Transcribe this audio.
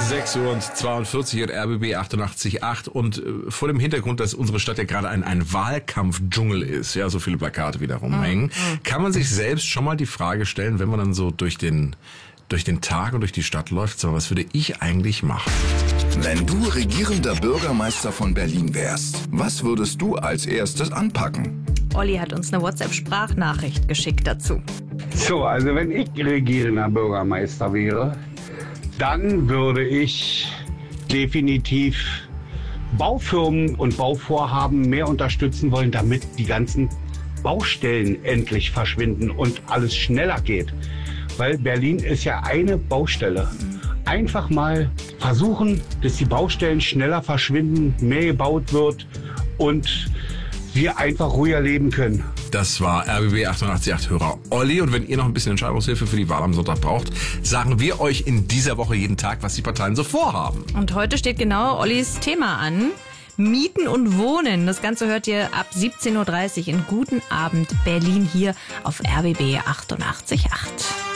6:42 Uhr und RBB 88.8 und vor dem Hintergrund, dass unsere Stadt ja gerade ein Wahlkampfdschungel ist, ja, so viele Plakate wieder rumhängen, kann man sich selbst schon mal die Frage stellen, wenn man dann so durch den Tag und durch die Stadt läuft, so, was würde ich eigentlich machen? Wenn du regierender Bürgermeister von Berlin wärst, was würdest du als erstes anpacken? Olli hat uns eine WhatsApp-Sprachnachricht geschickt dazu. So, also wenn ich regierender Bürgermeister wäre, dann würde ich definitiv Baufirmen und Bauvorhaben mehr unterstützen wollen, damit die ganzen Baustellen endlich verschwinden und alles schneller geht. Weil Berlin ist ja eine Baustelle. Einfach mal versuchen, dass die Baustellen schneller verschwinden, mehr gebaut wird und wir einfach ruhiger leben können. Das war RBB 88.8 Hörer Olli. Und wenn ihr noch ein bisschen Entscheidungshilfe für die Wahl am Sonntag braucht, sagen wir euch in dieser Woche jeden Tag, was die Parteien so vorhaben. Und heute steht genau Ollis Thema an. Mieten und Wohnen. Das Ganze hört ihr ab 17:30 Uhr in Guten Abend Berlin hier auf RBB 88.8.